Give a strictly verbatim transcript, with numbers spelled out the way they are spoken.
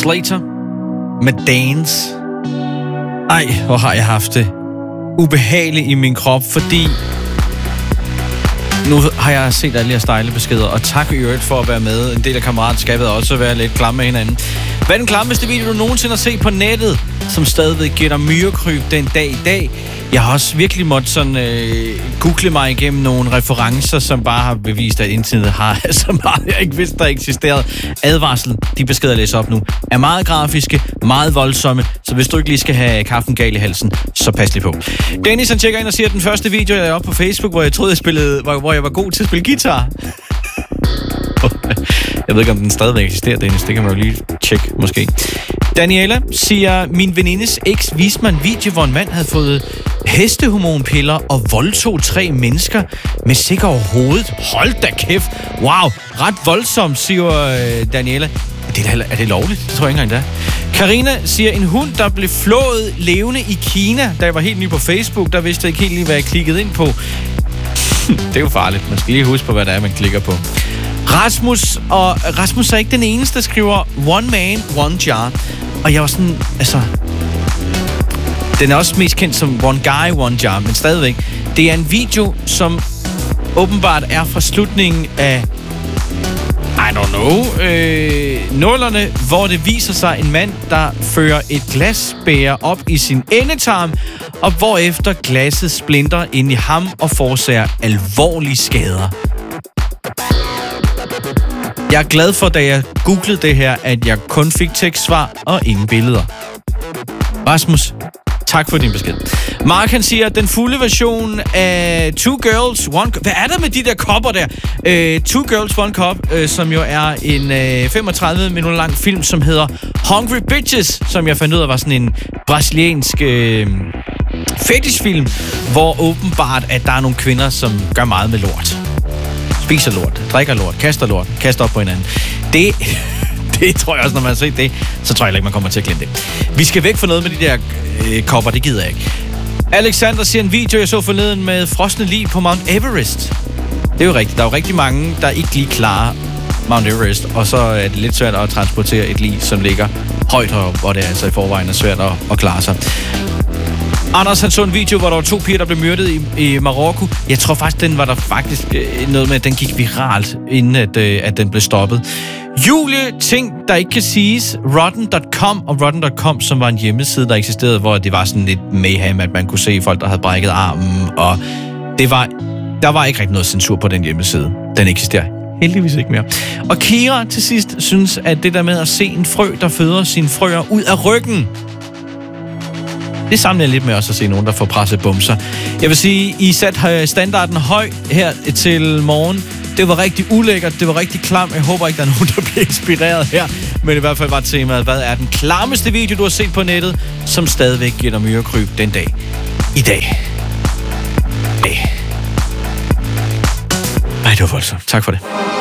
Slater med Dance. Ej, hvor har jeg haft det ubehageligt i min krop, fordi nu har jeg set alle jeres stejle beskeder, og tak i øvrigt for at være med. En del af kammeratskabet og også at være lidt klamme med hinanden. Hvad er den klammeste video, du nogensinde har set på nettet, som stadigvæk giver dig myrekryb den dag i dag? Jeg har også virkelig måttet sådan, øh, google mig igennem nogle referencer, som bare har bevist, at internettet har så meget, jeg ikke vidste, der eksisterede. Advarslen, de beskeder, jeg læser op nu, er meget grafiske, meget voldsomme, så hvis du ikke lige skal have kaffen gal i halsen, så pas lige på. Dennis, han tjekker ind og siger, at den første video, jeg er oppe på Facebook, hvor jeg troede, jeg spillede, hvor, hvor jeg var god til at spille guitar. Jeg ved ikke, om den stadigvæk eksisterer, Dennis. Det kan man jo lige tjekke, måske. Daniela siger, min venindes eks viste mig en video, hvor en mand havde fået hestehormonpiller og voldtog tre mennesker med sikker over hovedet. Hold da kæft. Wow, ret voldsomt, siger Daniela. Er det, er det lovligt? Det tror jeg ikke engang, det er. Karina siger, en hund, der blev flået levende i Kina, da jeg var helt ny på Facebook. Der vidste jeg ikke helt lige, hvad jeg klikkede ind på. Det er jo farligt. Man skal lige huske på, hvad det er, man klikker på. Rasmus, og Rasmus er ikke den eneste, der skriver one man, one jar. Og jeg var sådan, altså... Den er også mest kendt som one guy, one jar, men stadigvæk. Det er en video, som åbenbart er fra slutningen af... I don't know. Øh, nullerne, hvor det viser sig en mand, der fører et glasbæger op i sin endetarm, og hvorefter glasset splinter ind i ham og forårsager alvorlige skader. Jeg er glad for, da jeg googlede det her, at jeg kun fik tekstsvar og ingen billeder. Rasmus, tak for din besked. Mark, han siger, at den fulde version af Two Girls, One Cup... Hvad er der med de der kopper der? Uh, Two Girls, One Cup, uh, som jo er en uh, femogtredive minutter lang film, som hedder Hungry Bitches, som jeg fandt ud af var sådan en brasiliansk uh, fetishfilm, hvor åbenbart, at der er nogle kvinder, som gør meget med lort. Spiser lort, drikker lort, kaster lort, kaster op på hinanden. Det, det tror jeg også, når man har set det, så tror jeg ikke, man kommer til at glemme det. Vi skal væk fra noget med de der øh, kopper, det gider jeg ikke. Alexander siger en video, jeg så forleden med frosne lig på Mount Everest. Det er jo rigtigt. Der er jo rigtig mange, der ikke lige klarer Mount Everest, og så er det lidt svært at transportere et lig, som ligger højt heroppe, og det er altså i forvejen er svært at, at klare sig. Anders, han så en video, hvor der var to piger, der blev myrdet i, i Marokko. Jeg tror faktisk, den var der faktisk øh, noget med, at den gik viralt, inden at, øh, at den blev stoppet. Julie, ting, der ikke kan siges. Rotten punktum com og Rotten punktum com, som var en hjemmeside, der eksisterede, hvor det var sådan lidt mayhem, at man kunne se folk, der havde brækket armen. Og det var, der var ikke rigtig noget censur på den hjemmeside. Den eksisterer heldigvis ikke mere. Og Kira til sidst synes, at det der med at se en frø, der føder sine frøer ud af ryggen, det samler jeg lidt med også at se nogen, der får presset bumser. Jeg vil sige, I satte standarden høj her til morgen. Det var rigtig ulækkert, det var rigtig klam. Jeg håber ikke, der er nogen, der bliver inspireret her. Men i hvert fald var temaet, hvad er den klammeste video, du har set på nettet, som stadigvæk giver dig myrekryb den dag i dag. Ej, det var voldsomt. Tak for det.